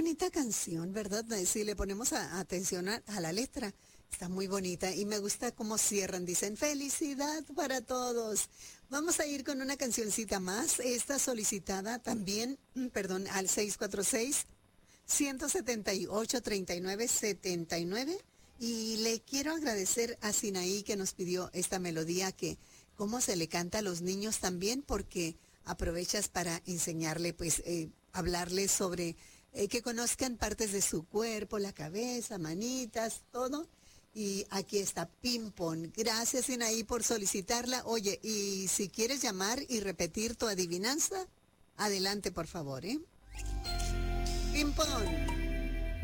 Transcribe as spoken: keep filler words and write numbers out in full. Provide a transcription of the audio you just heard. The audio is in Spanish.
bonita canción, ¿verdad? Si le ponemos a, atención a, a la letra, está muy bonita y me gusta cómo cierran. Dicen, felicidad para todos. Vamos a ir con una cancioncita más. Esta solicitada también, perdón, al seis cuatro seis, uno siete ocho, tres nueve siete nueve. Y le quiero agradecer a Sinaí que nos pidió esta melodía que cómo se le canta a los niños también, porque aprovechas para enseñarle, pues, eh, hablarles sobre eh, que conozcan partes de su cuerpo, la cabeza, manitas, todo. Y aquí está Ping Pong. Gracias, Sinaí, por solicitarla. Oye, y si quieres llamar y repetir tu adivinanza, adelante, por favor, ¿eh? Ping Pong.